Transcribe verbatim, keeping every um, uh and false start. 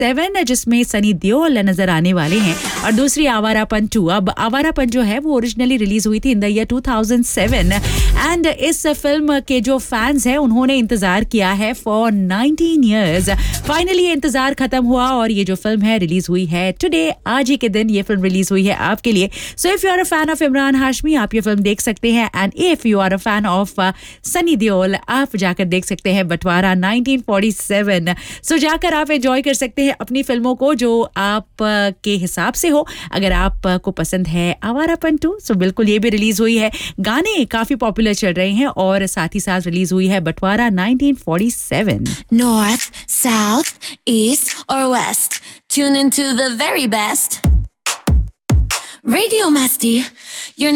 Seven जिसमें सनी देओल नजर आने वाले हैं और दूसरी आवारापन टू। अब आवारापन जो है वो ओरिजिनली रिलीज हुई थी in the year two thousand seven and इस फिल्म के जो फैंस हैं उन्होंने इंतजार किया है फॉर नाइनटीन इयर्स। फाइनली ये इंतजार खत्म हुआ और ये जो फिल्म है रिलीज हुई है टुडे, आज ही के दिन ये फिल्म रिलीज हुई है आपके लिए। So if you are a fan of Imran Hashmi आप ये फिल्म देख सकते हैं and if you are a fan of Sunny Deol आप जाकर देख सकते हैं बंटवारा नाइनटीन फोर्टी सेवन। सो जाकर आप एंजॉय कर सकते हैं अपनी फिल्मों को जो आप के हिसाब से हो। अगर आपको पसंद है आवारापन टू सो बिल्कुल ये भी रिलीज हुई है, गाने काफी पॉपुलर चल रहे हैं और साथ ही साथ रिलीज हुई है बंटवारा nineteen forty seven. North, south, east or west, tune into the very best Radio Masti, your